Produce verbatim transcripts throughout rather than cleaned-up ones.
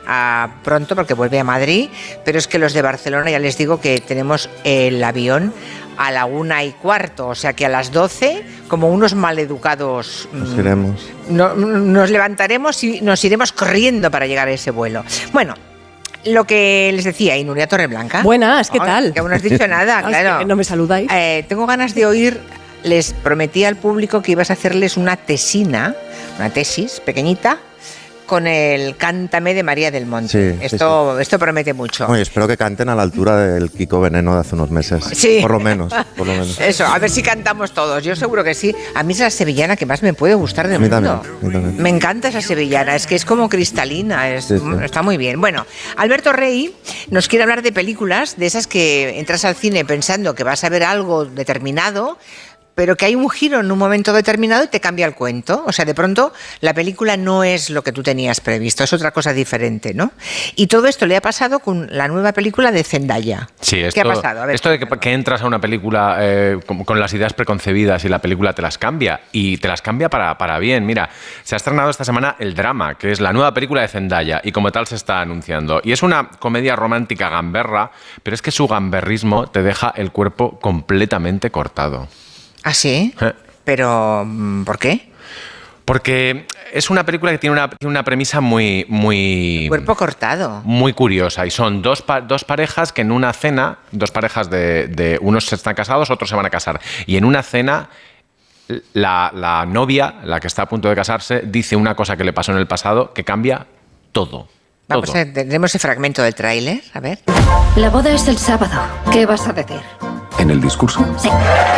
a pronto porque vuelve a Madrid, pero es que los de Barcelona ya les digo que tenemos el avión a la una y cuarto, o sea que a las doce, como unos maleducados, nos iremos. No, nos levantaremos y nos iremos corriendo para llegar a ese vuelo. Bueno, lo que les decía, y Nuria Torreblanca. Buenas, ¿qué tal? Oh, que aún no has dicho nada, claro. Es que no me saludáis. Eh, tengo ganas de oír, les prometí al público que ibas a hacerles una tesina, una tesis pequeñita, con el Cántame de María del Monte. Sí, esto, sí, sí. esto promete mucho. Oye, espero que canten a la altura del Kiko Veneno de hace unos meses. Sí. Por lo menos, por lo menos. Eso, a ver si cantamos todos. Yo seguro que sí. A mí es la sevillana que más me puede gustar del A mí mundo. también, a mí también. Me encanta esa sevillana, es que es como cristalina, es, Sí, sí. está muy bien. Bueno, Alberto Rey nos quiere hablar de películas, de esas que entras al cine pensando que vas a ver algo determinado, pero que hay un giro en un momento determinado y te cambia el cuento. O sea, de pronto la película no es lo que tú tenías previsto, es otra cosa diferente, ¿no? Y todo esto le ha pasado con la nueva película de Zendaya. Sí, esto, ¿Qué ha pasado? A ver, esto de que, que entras a una película eh, con, con las ideas preconcebidas y la película te las cambia, y te las cambia para, para bien. Mira, se ha estrenado esta semana El Drama, que es la nueva película de Zendaya, y como tal se está anunciando. Y es una comedia romántica gamberra, pero es que su gamberrismo te deja el cuerpo completamente cortado. ¿Ah, sí? ¿Eh? Pero, ¿por qué? Porque es una película que tiene una, tiene una premisa muy, muy... Cuerpo cortado. Muy curiosa. Y son dos, pa- dos parejas que en una cena, dos parejas de, de... Unos están casados, otros se van a casar. Y en una cena, la, la novia, la que está a punto de casarse, dice una cosa que le pasó en el pasado que cambia todo. Vamos todo. a ver, tendremos ese fragmento del tráiler, a ver. La boda es el sábado. ¿Qué vas a decir? ¿En el discurso? Sí.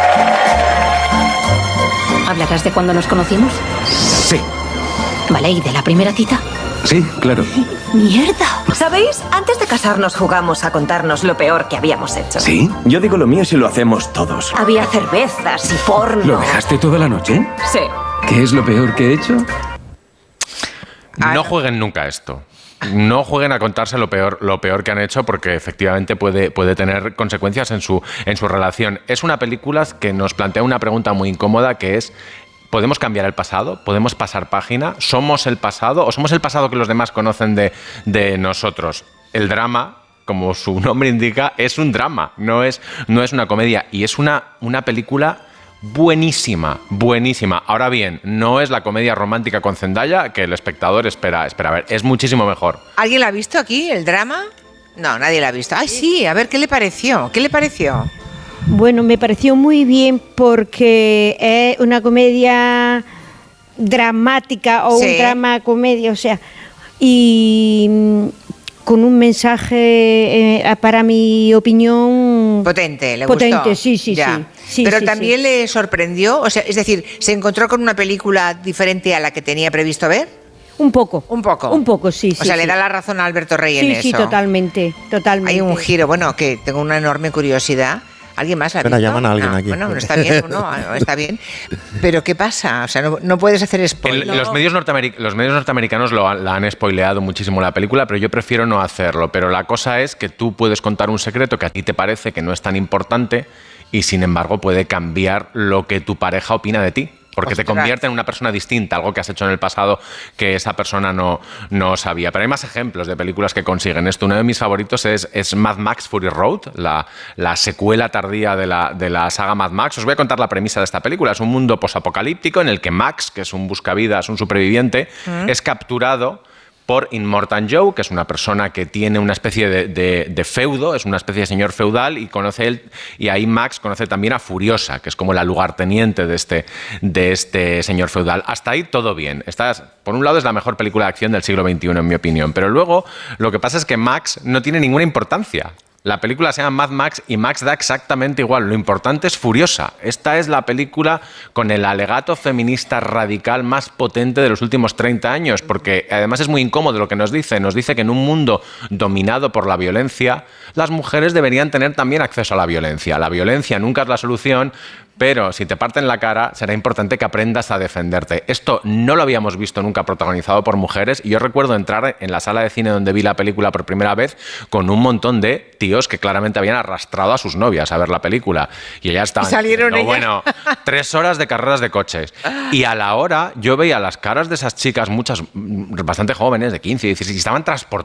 ¿Hablarás de cuando nos conocimos? Sí. Vale, ¿y de la primera cita? Sí, claro. ¡Mierda! ¿Sabéis? Antes de casarnos jugamos a contarnos lo peor que habíamos hecho. ¿Sí? Yo digo lo mío si lo hacemos todos. Había cervezas y porno. ¿Lo dejaste toda la noche? Sí. ¿Qué es lo peor que he hecho? Ah, No no. jueguen nunca esto. No jueguen a contarse lo peor, lo peor que han hecho, porque efectivamente puede, puede tener consecuencias en su, en su relación. Es una película que nos plantea una pregunta muy incómoda, que es: ¿podemos cambiar el pasado? ¿Podemos pasar página? ¿Somos el pasado o somos el pasado que los demás conocen de, de nosotros? El drama, como su nombre indica, es un drama, no es, no es una comedia, y es una, una película buenísima, buenísima. Ahora bien, no es la comedia romántica con Zendaya que el espectador espera, espera ver. Es muchísimo mejor. ¿Alguien la ha visto aquí, el drama? No, nadie la ha visto. Ay, sí, a ver, ¿qué le pareció? ¿Qué le pareció? Bueno, me pareció muy bien porque es una comedia dramática o Sí. un drama comedia, o sea, y mm, con un mensaje, eh, para mi opinión, Potente, ¿le potente, gustó? sí, sí, Ya. sí, sí. Pero sí, también sí. le sorprendió, o sea, es decir, ¿se encontró con una película diferente a la que tenía previsto ver? Un poco. Un poco. Un poco, sí, sí. O sea, sí. le da la razón a Alberto Rey en Sí, eso. sí, totalmente, totalmente. Hay un giro, bueno, que tengo una enorme curiosidad. ¿Alguien más la ha Espera, visto? llaman a alguien No, aquí. Bueno, no está bien, no, no, está bien. Pero ¿qué pasa? O sea, no, no puedes hacer El- spoiler. los, medios norteameric- los medios norteamericanos lo han- la han spoileado muchísimo la película, pero yo prefiero no hacerlo. Pero la cosa es que tú puedes contar un secreto que a ti te parece que no es tan importante, y sin embargo puede cambiar lo que tu pareja opina de ti. Porque te Ostras. convierte en una persona distinta, algo que has hecho en el pasado que esa persona no, no sabía. Pero hay más ejemplos de películas que consiguen esto. Uno de mis favoritos es, es Mad Max Fury Road, la, la secuela tardía de la, de la saga Mad Max. Os voy a contar la premisa de esta película. Es un mundo posapocalíptico en el que Max, que es un buscavidas, un superviviente, Mm. es capturado por Immortan Joe, que es una persona que tiene una especie de, de- de feudo, es una especie de señor feudal, y conoce él, y ahí Max conoce también a Furiosa, que es como la lugarteniente de este, de este señor feudal. Hasta ahí todo bien. Esta es, por un lado, es la mejor película de acción del siglo veintiuno, en mi opinión, pero luego lo que pasa es que Max no tiene ninguna importancia. La película se llama Mad Max y Max da exactamente igual. Lo importante es Furiosa. Esta es la película con el alegato feminista radical más potente de los últimos treinta años, porque además es muy incómodo lo que nos dice. Nos dice que en un mundo dominado por la violencia, las mujeres deberían tener también acceso a la violencia. La violencia nunca es la solución, pero si te parten la cara, será importante que aprendas a defenderte. Esto no lo habíamos visto nunca protagonizado por mujeres, y yo recuerdo entrar en la sala de cine donde vi la película por primera vez con un montón de tíos que claramente habían arrastrado a sus novias a ver la película. Y ellas estaban... ¿Y salieron diciendo, ellas? bueno, tres horas de carreras de coches. Y a la hora yo veía las caras de esas chicas, muchas mm, bastante jóvenes, de quince, dieciséis, y estaban transportadas